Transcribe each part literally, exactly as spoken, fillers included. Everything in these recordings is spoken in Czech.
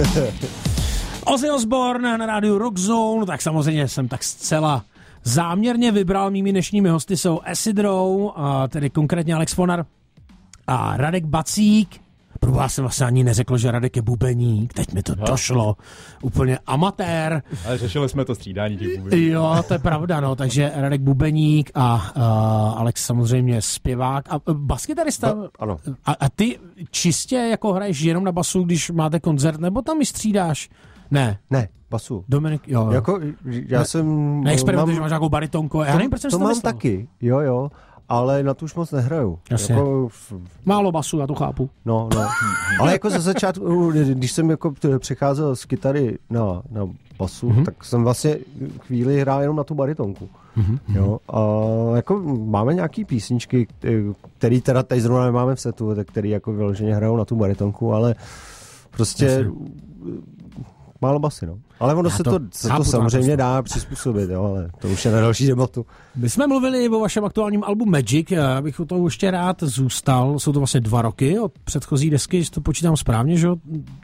Ozzy Osbourne na rádiu Rock Zone, tak samozřejmě jsem tak zcela záměrně vybral. Mými dnešními hosty jsou Acid Row, a tedy konkrétně Alex Fonar a Radek Bacík. Pro vás jsem vlastně ani neřekl, že Radek je bubeník, teď mi to no. došlo. Úplně amatér. Ale řešili jsme to střídání těch bubeníků. Jo, to je pravda, no, takže Radek bubeník a uh, Alex samozřejmě zpěvák a uh, baskytarista. No, ano. A, a ty čistě jako hraješ jenom na basu, když máte koncert, nebo tam i střídáš? Ne. Ne, basu. Dominik, jo. jo. Jako, já ne, jsem... Neexperimentuješ, máš nějakou baritonku. Já nevím, proč jsem to to mám myslel. taky, jo, jo. Ale na to už moc nehraju. Jako, málo basu, já to chápu. No, no. Ale jako ze začátku, když jsem jako přecházel z kytary na, na basu, mm-hmm. tak jsem vlastně chvíli hrál jenom na tu baritonku. Mm-hmm. Jo, a jako máme nějaký písničky, který teda tady zrovna nemáme v setu, který jako vyloženě hrajou na tu baritonku, ale prostě Jasně. málo basy, no. Ale ono se to, to, se to samozřejmě dá přizpůsobit, jo, ale to už je na další debatu. My jsme mluvili o vašem aktuálním albu Magic, já bych u toho ještě rád zůstal, jsou to vlastně dva roky od předchozí desky, jestli to počítám správně, že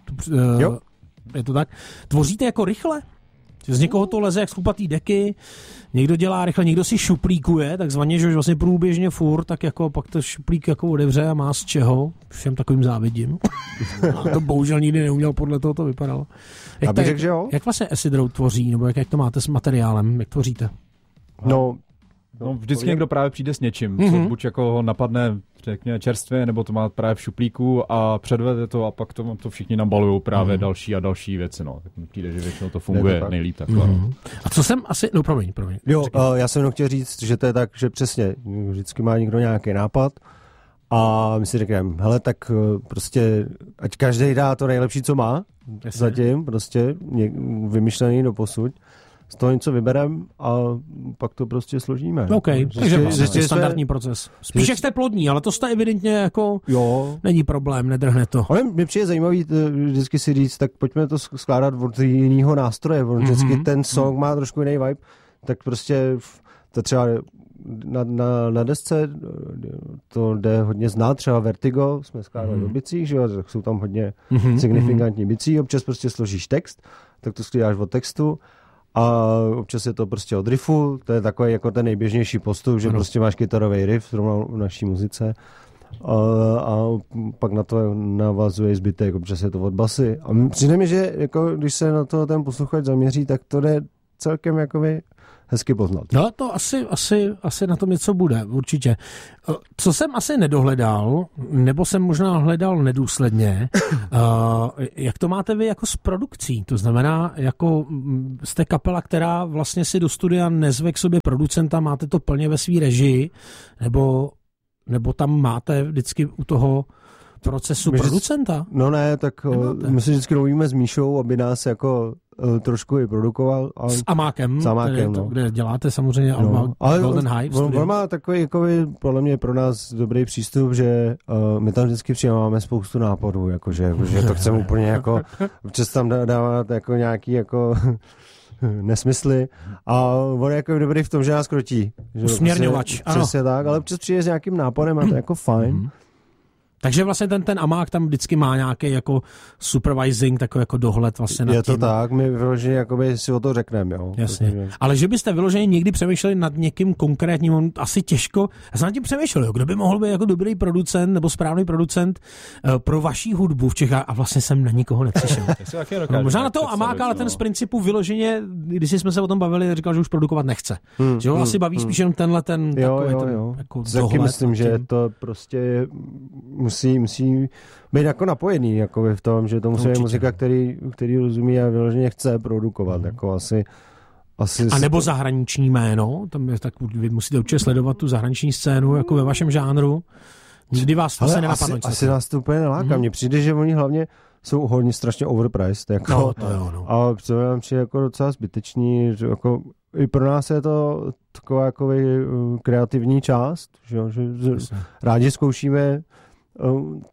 jo? Je to tak? Tvoříte jako rychle? Z někoho to leze jak z chlupatý deky, někdo dělá rychle, někdo si šuplíkuje, takzvaně, že už vlastně průběžně furt, tak jako pak to šuplík jako odevře a má z čeho. Všem takovým závidím. To bohužel nikdy neuměl, podle toho to vypadalo. Jak, bych řekl, že jo? Jak vlastně Acid Row tvoří, nebo jak, jak to máte s materiálem, jak tvoříte? No, No, vždycky někdo právě přijde s něčím, mm-hmm. co buď jako ho napadne, řekněme, čerstvě, nebo to má právě v šuplíku a předvede to a pak to, to všichni nabalujou právě mm-hmm. další a další věci, no. Tak mi přijde, že většinou to funguje to nejlíp takhle. Mm-hmm. A co jsem asi, no promiň, promiň. Jo, uh, já jsem jenom chtěl říct, že to je tak, že přesně, vždycky má někdo nějaký nápad a my si řekneme, hele, tak uh, prostě, ať každý dá to nejlepší, co má, Jasně. zatím, prostě, vymyšlený do posud. Z toho něco vybereme a pak to prostě složíme. OK, takže je standardní proces. Spíš jak jste plodní, ale to jste evidentně jako jo. Není problém, nedrhne to. Ale mi přijde zajímavý vždycky si říct, tak pojďme to skládat od jiného nástroje. Vždycky mm-hmm. ten song má trošku jiný vibe, tak prostě to třeba na, na, na desce to jde hodně znát, třeba Vertigo, jsme skládali mm-hmm. do bicích, že jo, tak jsou tam hodně mm-hmm. signifikantní bicí, občas prostě složíš text, tak to skládáš od textu. A občas je to prostě od riffu, to je takový jako ten nejběžnější postup, že ano. prostě máš kytarový riff zrovna v naší muzice a, a pak na to navazuje zbytek, občas je to od basy. A přijde mi, že jako, když se na to ten posluchač zaměří, tak to jde celkem jakoby hezky poznat. No to asi, asi, asi na tom něco bude, určitě. Co jsem asi nedohledal, nebo jsem možná hledal nedůsledně, uh, jak to máte vy jako s produkcí? To znamená, jako jste kapela, která vlastně si do studia nezve k sobě producenta, máte to plně ve svý režii, nebo, nebo tam máte vždycky u toho procesu my producenta? No ne, tak Nemáte. My si vždycky domluvíme s Míšou, aby nás jako uh, trošku i produkoval. A s Amákem, s Amákem to, no. kde děláte samozřejmě no. Alba ale Golden Hive. On, on má takový, jako podle mě pro nás dobrý přístup, že uh, my tam vždycky přijímáme spoustu nápadů, jakože, jakože to chceme úplně jako, občas tam dávat jako nějaký jako nesmysly a on je jako dobrý v tom, že nás krotí. Usměrňovač. Prostě, přesně tak, ale občas přijde s nějakým nápadem a to je jako fajn. Mm-hmm. Takže vlastně ten, ten Amák tam vždycky má nějaký jako supervising, takový jako dohled vlastně nad tím. Je to tak, my vyloženě jakoby si o to řekneme, jo. Jasně. Protože... Ale že byste vyloženě někdy přemýšleli nad někým konkrétním, on asi těžko, já jsem nad tím přemýšlel, jo, kdo by mohl být jako dobrý producent nebo správný producent uh, pro vaší hudbu v Čechách a vlastně jsem na nikoho nepřišel. No, možná na toho Amáka, ale ten z principu vyloženě, když jsme se o tom bavili, říkal, že už produkovat nechce. Hmm, že ho hmm, asi baví hmm. spíš jenom tenhle ten jo, takový jo, ten jo. jako dohled. Myslím, že to prostě musí, musí být jako napojený jako v tom, že to musí být muzika, který, který rozumí a vyloženě chce produkovat. Mm. Jako asi, asi a nebo zahraniční jméno, tam je, tak vy musíte určitě sledovat tu zahraniční scénu jako ve vašem žánru. Kdy vás to ale se nenapadlo. Asi, asi nás to úplně neláká. Mm. Mně přijde, že oni hlavně jsou hodně strašně overpriced. Jako, no, to jo, no. A to nám přijde jako docela zbytečný, že jako i pro nás je to taková jako kreativní část, že, že rádi zkoušíme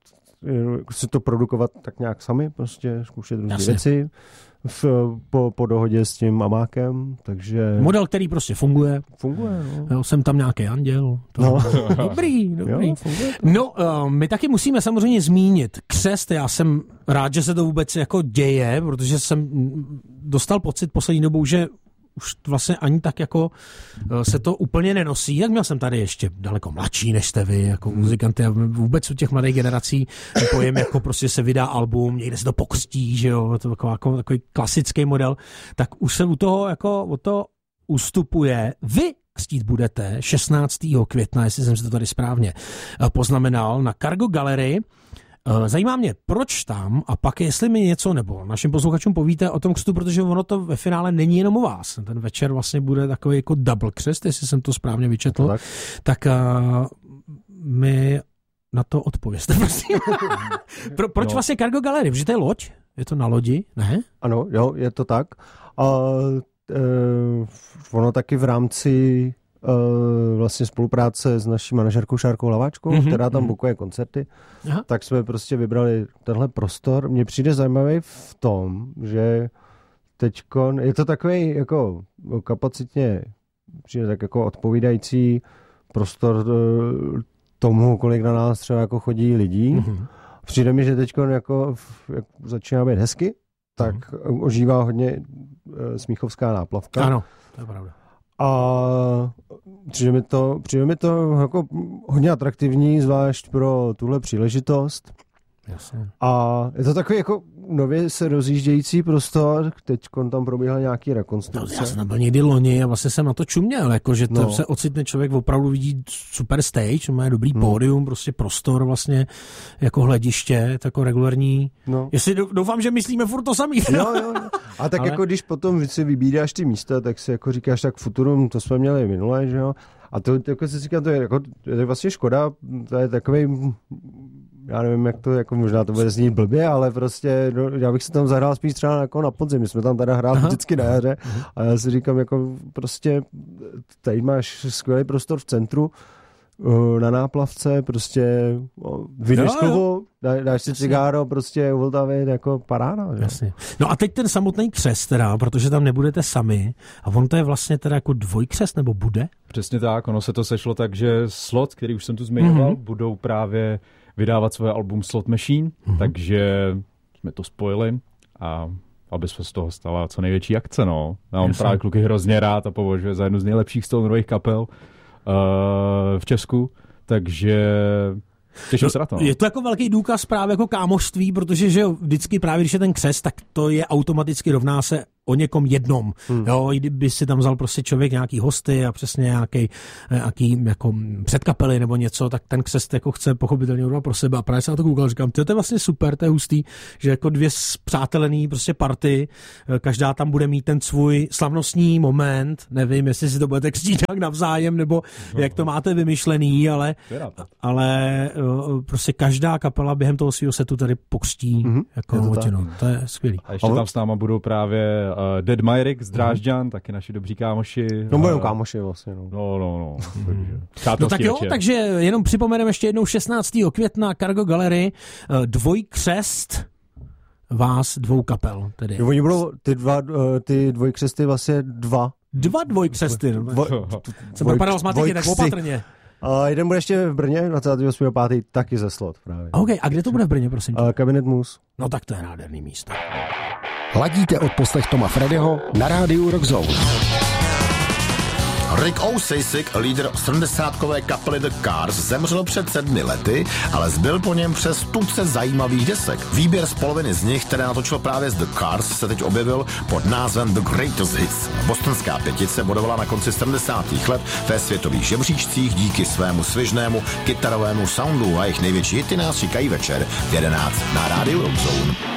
si to produkovat tak nějak sami, prostě zkoušet různé věci v, po, po dohodě s tím Amákem, takže... Model, který prostě funguje. Funguje, no. Jo, jsem tam nějaký anděl. To... No. Dobrý, dobrý. Jo, funguje to. No, uh, my taky musíme samozřejmě zmínit křest. Já jsem rád, že se to vůbec jako děje, protože jsem dostal pocit poslední dobou, že už vlastně ani tak jako se to úplně nenosí. Jak měl jsem tady ještě daleko mladší než jste vy, jako muzikanty a vůbec u těch mladých generací pojem jako prostě se vydá album, někde se to pokřtí, že jo, to takový, jako, takový klasický model, tak už se u toho jako o to ustupuje. Vy křtít budete šestnáctého května, jestli jsem si to tady správně poznamenal, na Cargo Gallery. Zajímá mě, proč tam a pak jestli mi něco nebo našim posluchačům povíte o tom křtu, protože ono to ve finále není jenom o vás. Ten večer vlastně bude takový jako double křest, jestli jsem to správně vyčetl. Tak, tak uh, mi na to odpovězte, prosím. Pro, proč no. vlastně Cargo Gallery? Protože to je loď? Je to na lodi, ne? Ano, jo, je to tak. A uh, ono taky v rámci Uh, vlastně spolupráce s naší manažerkou Šárkou Hlaváčkou, mm-hmm, která tam mm-hmm. bukuje koncerty, Aha. tak jsme prostě vybrali tenhle prostor. Mně přijde zajímavý v tom, že teďkon, je to takový jako kapacitně přijde tak jako odpovídající prostor uh, tomu, kolik na nás třeba jako chodí lidí. Mm-hmm. Přijde mi, že teďkon jako jak začíná být hezky, tak mm-hmm. ožívá hodně uh, smíchovská náplavka. Ano, to je pravda. A přijde mi to, přijde mi to jako hodně atraktivní, zvlášť pro tuhle příležitost. Jasně. A je to takový jako nově se rozjíždějící prostor, teď tam probíhala nějaký rekonstrukce. No, já jsem tam byl někdy loni a vlastně jsem na to čuměl, jako, že to no. se ocitne člověk opravdu vidí super stage, má dobrý hmm. pódium, prostě prostor vlastně jako hlediště, jako regulární. No. Jestli doufám, že myslíme furt to samý. Jo, jo, jo. A tak Ale... jako když potom si vybíráš ty místa, tak si jako říkáš, tak Futurum, to jsme měli minule, že jo. A to jako si říkám, to je, jako, to je vlastně škoda, to je takový, já nevím, jak to, jako možná to bude znít blbě, ale prostě, no, já bych se tam zahrál spíš třeba jako na podzim, my jsme tam teda hráli Aha. vždycky na jaře a já si říkám, jako prostě, tady máš skvělý prostor v centru, na náplavce, prostě vyjdeš kovu, dá, dáš si Jasně. cigáro, prostě u Vltavy, jako paráda. Jasně. No a teď ten samotný křest teda, protože tam nebudete sami a on to je vlastně teda jako dvojkřest, nebo bude? Přesně tak, ono se to sešlo tak, že Slot, který už jsem tu zmiňoval, mm-hmm. budou právě vydávat svoje album Slot Machine, mm-hmm. takže jsme to spojili a aby se z toho stala co největší akce, no. A on Jasně. právě kluky hrozně rád a považuje za jednu z nejlepších stonerových kapel Uh, v Česku, takže těším se na to. No. Je to jako velký důkaz právě jako kámořství, protože že jo, vždycky právě, když je ten křest, tak to je automaticky rovná se o někom jednom. Hmm. Jo, i kdyby si tam vzal prostě člověk nějaký hosty a přesně nějaký, nějaký jako předkapely nebo něco, tak ten křest jako chce pochopitelně udělat pro sebe. A právě se na to koukal, říkám, to je vlastně super, to je hustý, že jako dvě spřátelený prostě party, každá tam bude mít ten svůj slavnostní moment, nevím, jestli si to budete křtít nějak navzájem, nebo no, jak to máte vymyšlený, ale, ale prostě každá kapela během toho svého setu tady pokřtí mm-hmm. jako motinu. To je skvělý. A ještě tam s náma budou právě uh, Dead Myrick z Drážďan, mm. taky naši dobří kámoši. No budou kámoši vlastně. No, no, no. no. Mm. no tak jo, večer. Takže jenom připomeneme ještě jednou šestnáctého května Cargo Gallery, uh, dvojkřest vás dvou kapel. Tedy. Jo, oni budou ty, dva, uh, ty dvojkřesty vlastně dva. Dva dvojkřesty. Dvoj, Jsem propadal z matiky, tak opatrně. A jeden bude ještě v Brně, dvacátého osmého pátého taky ze Slot právě. OK, a kde to bude v Brně, prosím? Uh, Kabinet Mus. No tak to je nádherný místo. Ladíte odposlech Toma Freddyho na rádiu Rock Zone. Rick Ocasek, lídr sedmdesátkové kapely The Cars, zemřel před sedmi lety, ale zbyl po něm přes tuce zajímavých desek. Výběr z poloviny z nich, které natočil právě z The Cars, se teď objevil pod názvem The Greatest Hits. Bostonská pětice bodovala na konci sedmdesátých let ve světových žebříčcích díky svému svižnému kytarovému soundu a jejich největší hity nás čekají večer v jedenáct na rádiu Rock Zone.